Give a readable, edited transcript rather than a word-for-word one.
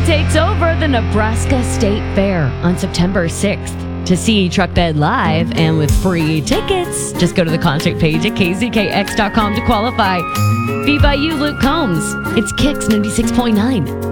takes over the Nebraska State Fair on September 6th. To see Truck Bed live and with free tickets, just go to the concert page at kzkx.com to qualify. Be by you, Luke Combs. It's Kicks 96.9.